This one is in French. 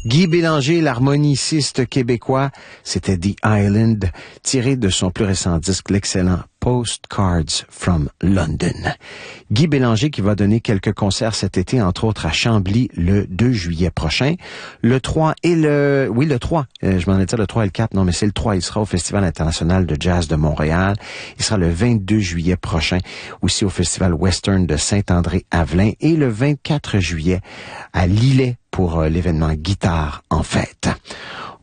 Guy Bélanger, l'harmoniciste québécois, c'était The Island, tiré de son plus récent disque, l'excellent Postcards from London. Guy Bélanger qui va donner quelques concerts cet été, entre autres à Chambly le 2 juillet prochain. Le 3 et le 3, je m'en ai dit le 3 et le 4, non mais c'est le 3, il sera au Festival international de jazz de Montréal. Il sera le 22 juillet prochain, aussi au Festival Western de Saint-André-Avelin et le 24 juillet à Lillet pour l'événement Guitare en fête.